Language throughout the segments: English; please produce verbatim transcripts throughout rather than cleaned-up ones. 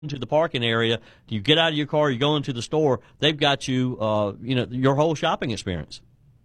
into the parking area, you get out of your car, you go into the store, they've got you, uh, you know, your whole shopping experience.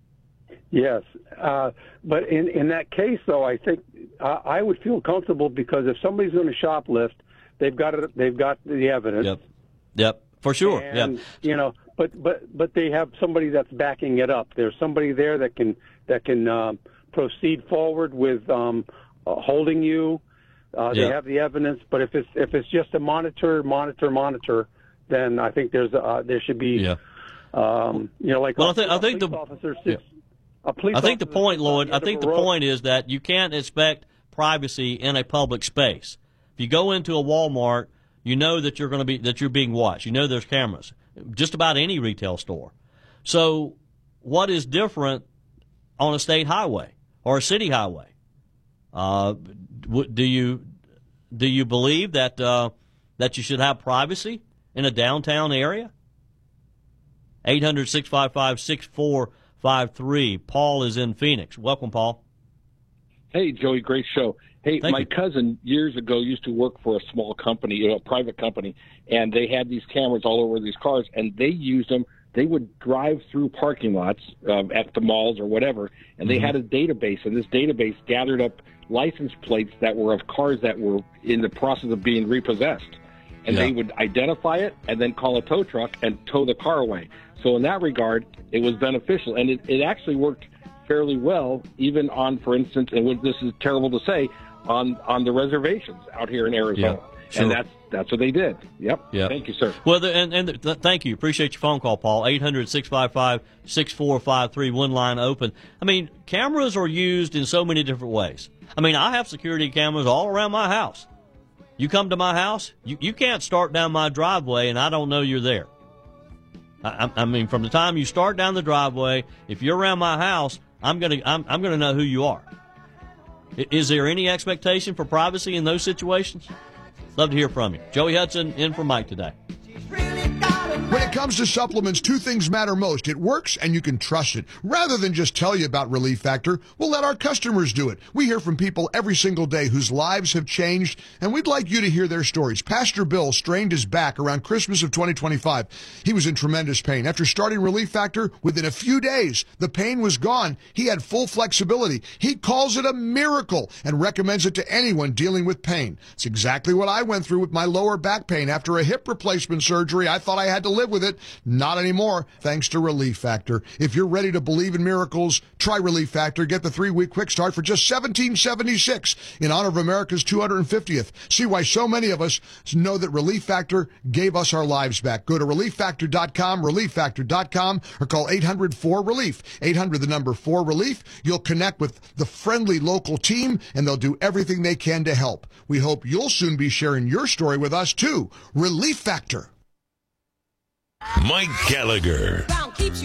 Yes, uh, but in, in that case, though, I think uh, I would feel comfortable because if somebody's going to shoplift, they've got it, they've got the evidence. Yep, yep, for sure. And, yep. you know, but but but they have somebody that's backing it up. There's somebody there that can that can um, proceed forward with um, uh, holding you. Uh, they yep. have the evidence. But if it's if it's just a monitor, monitor, monitor, then I think there's uh, there should be, yeah. um, you know, like well, a, I think I think the officer sits. Yeah. I I think the point, Lloyd, I think the point is that you can't expect privacy in a public space. If you go into a Walmart, you know that you're going to be that you're being watched. You know there's cameras. Just about any retail store. So, what is different on a state highway or a city highway? Uh, do you do you believe that uh, that you should have privacy in a downtown area? eight hundred, six five five, six four five three. Paul is in Phoenix. Welcome, Paul. Hey, Joey, great show. Hey, Thank my you. cousin years ago used to work for a small company, you know, a private company, and they had these cameras all over these cars, and they used them. They would drive through parking lots um, at the malls or whatever, and they Mm-hmm. had a database, and this database gathered up license plates that were of cars that were in the process of being repossessed. And Yeah. they would identify it and then call a tow truck and tow the car away. So in that regard, it was beneficial. And it, it actually worked fairly well, even on, for instance, and this is terrible to say, on, on the reservations out here in Arizona. Yeah, sure. And that's that's what they did. Yep. Yep. Thank you, sir. Well, the, and, and the, thank you. Appreciate your phone call, Paul. eight hundred, six five five, six four five three, one line open. I mean, cameras are used in so many different ways. I mean, I have security cameras all around my house. You come to my house, you, you can't start down my driveway, and I don't know you're there. I, I mean, from the time you start down the driveway, if you're around my house, I'm gonna I'm, I'm gonna know who you are. Is there any expectation for privacy in those situations? Love to hear from you. Joey Hudson in for Mike today. When it comes to supplements, two things matter most. It works and you can trust it. Rather than just tell you about Relief Factor, we'll let our customers do it. We hear from people every single day whose lives have changed, and we'd like you to hear their stories. Pastor Bill strained his back around Christmas of twenty twenty-five. He was in tremendous pain. After starting Relief Factor, within a few days, the pain was gone. He had full flexibility. He calls it a miracle and recommends it to anyone dealing with pain. It's exactly what I went through with my lower back pain. After a hip replacement surgery, I thought I had to live with it. Not anymore, thanks to Relief Factor. If you're ready to believe in miracles, try Relief Factor. Get the three-week quick start for just seventeen seventy-six in honor of America's two hundred fiftieth. See why so many of us know that Relief Factor gave us our lives back. Go to relief factor dot com, relief factor dot com, or call eight hundred four relief. eight hundred, the number four relief. You'll connect with the friendly local team, and they'll do everything they can to help. We hope you'll soon be sharing your story with us, too. Relief Factor. Mike Gallagher.